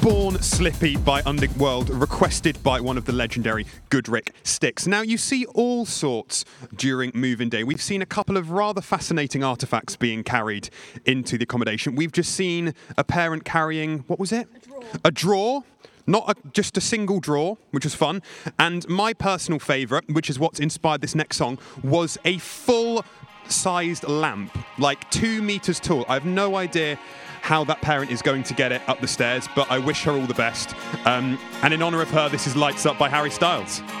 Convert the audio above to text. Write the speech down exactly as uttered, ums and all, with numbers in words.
Born Slippy by Underworld, requested by one of the legendary Goodrick Sticks. Now, you see all sorts during Move-In Day. We've seen a couple of rather fascinating artefacts being carried into the accommodation. We've just seen a parent carrying, what was it? A drawer. A drawer. Not a, just a single drawer, which was fun. And my personal favourite, which is what's inspired this next song, was a full-sized lamp, like two metres tall. I have no idea how that parent is going to get it up the stairs, but I wish her all the best. Um, and in honour of her, this is Lights Up by Harry Styles.